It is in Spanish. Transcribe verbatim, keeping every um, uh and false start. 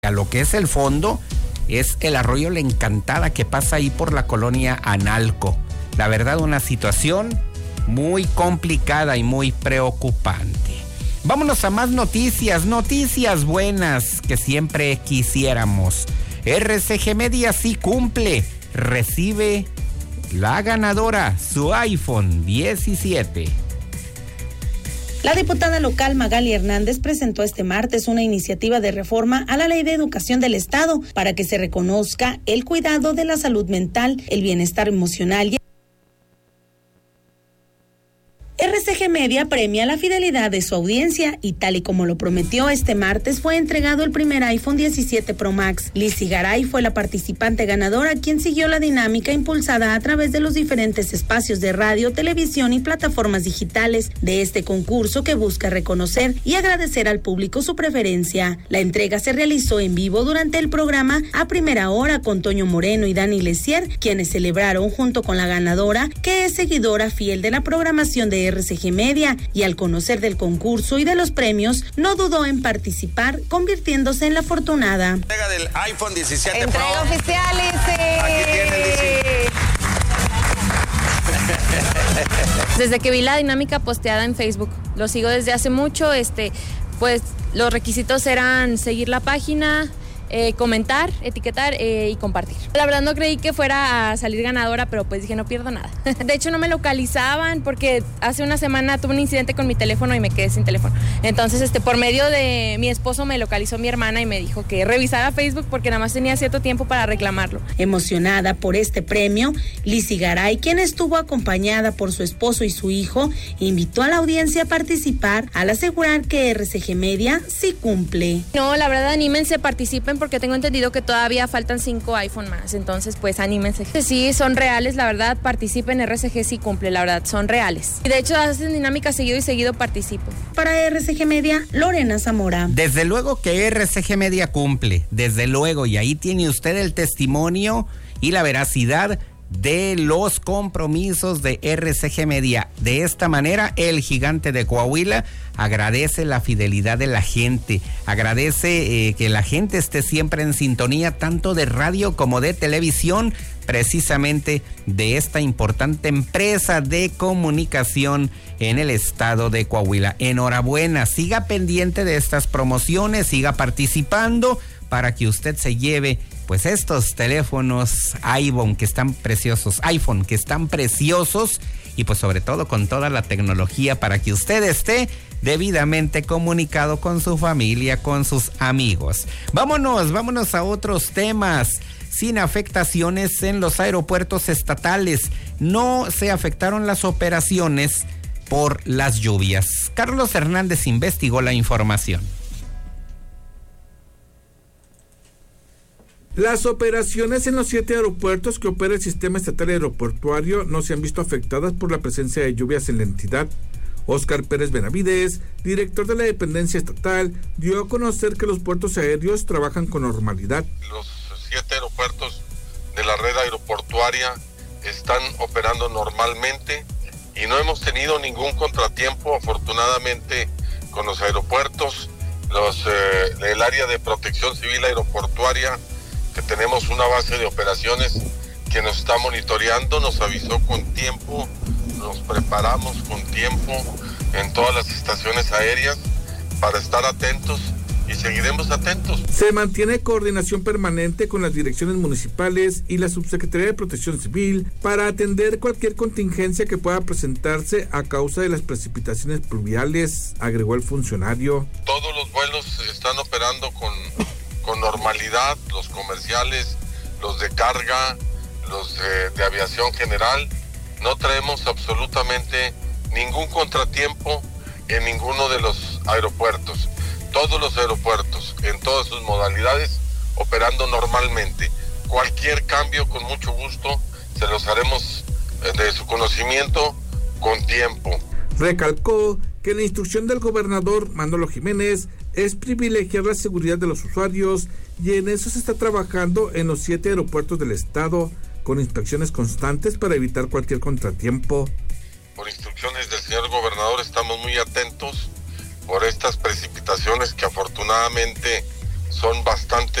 A lo que es el fondo es el arroyo La Encantada que pasa ahí por la colonia Analco. La verdad, una situación muy complicada y muy preocupante. Vámonos a más noticias, noticias buenas que siempre quisiéramos. R C G Media sí cumple, recibe la ganadora, su iPhone diecisiete. La diputada local Magali Hernández presentó este martes una iniciativa de reforma a la Ley de Educación del Estado para que se reconozca el cuidado de la salud mental, el bienestar emocional y R C G Media premia la fidelidad de su audiencia y tal y como lo prometió este martes fue entregado el primer iPhone diecisiete Pro Max. Lizzy Garay fue la participante ganadora quien siguió la dinámica impulsada a través de los diferentes espacios de radio, televisión y plataformas digitales de este concurso que busca reconocer y agradecer al público su preferencia. La entrega se realizó en vivo durante el programa A Primera Hora con Toño Moreno y Dani Lesier, quienes celebraron junto con la ganadora, que es seguidora fiel de la programación de R C G Media, y al conocer del concurso y de los premios, no dudó en participar, convirtiéndose en la afortunada. Entrega del iPhone diecisiete Pro. Entrega oficial, Lizzy. Aquí tiene, Lizzy. Desde que vi la dinámica posteada en Facebook, lo sigo desde hace mucho, este, pues los requisitos eran seguir la página, Eh, comentar, etiquetar eh, y compartir. La verdad no creí que fuera a salir ganadora, pero pues dije no pierdo nada. De hecho no me localizaban porque hace una semana tuve un incidente con mi teléfono y me quedé sin teléfono. Entonces este por medio de mi esposo me localizó mi hermana y me dijo que revisara Facebook porque nada más tenía cierto tiempo para reclamarlo. Emocionada por este premio, Lizzy Garay, quien estuvo acompañada por su esposo y su hijo, invitó a la audiencia a participar al asegurar que R C G Media sí cumple. No, la verdad anímense, participen porque tengo entendido que todavía faltan cinco iPhone más, entonces pues anímense. Sí, son reales, la verdad, participen, R C G sí cumple, la verdad, son reales. Y de hecho hacen dinámica seguido y seguido participo. Para R C G Media, Lorena Zamora. Desde luego que R C G Media cumple, desde luego, y ahí tiene usted el testimonio y la veracidad de los compromisos de R C G Media. De esta manera, el gigante de Coahuila agradece la fidelidad de la gente, agradece eh, que la gente esté siempre en sintonía, tanto de radio como de televisión, precisamente de esta importante empresa de comunicación en el estado de Coahuila. Enhorabuena, siga pendiente de estas promociones, siga participando para que usted se lleve pues estos teléfonos iPhone que están preciosos, iPhone que están preciosos y pues sobre todo con toda la tecnología para que usted esté debidamente comunicado con su familia, con sus amigos. Vámonos, vámonos a otros temas. Sin afectaciones en los aeropuertos estatales. No se afectaron las operaciones por las lluvias. Carlos Hernández investigó la información. Las operaciones en los siete aeropuertos que opera el sistema estatal aeroportuario no se han visto afectadas por la presencia de lluvias en la entidad. Óscar Pérez Benavides, director de la dependencia estatal, dio a conocer que los puertos aéreos trabajan con normalidad. Los siete aeropuertos de la red aeroportuaria están operando normalmente y no hemos tenido ningún contratiempo, afortunadamente, con los aeropuertos. Los, eh, el área de protección civil aeroportuaria, que tenemos una base de operaciones que nos está monitoreando, nos avisó con tiempo, nos preparamos con tiempo en todas las estaciones aéreas para estar atentos y seguiremos atentos. Se mantiene coordinación permanente con las direcciones municipales y la Subsecretaría de Protección Civil para atender cualquier contingencia que pueda presentarse a causa de las precipitaciones pluviales, agregó el funcionario. Todos los vuelos están operando con, con normalidad, los comerciales, los de carga, los de, de aviación general. No traemos absolutamente ningún contratiempo en ninguno de los aeropuertos. Todos los aeropuertos, en todas sus modalidades, operando normalmente. Cualquier cambio, con mucho gusto, se los haremos de su conocimiento con tiempo. Recalcó que la instrucción del gobernador Manolo Jiménez es privilegiar la seguridad de los usuarios y en eso se está trabajando en los siete aeropuertos del estado, con inspecciones constantes para evitar cualquier contratiempo. Por instrucciones del señor gobernador estamos muy atentos por estas precipitaciones que afortunadamente son bastante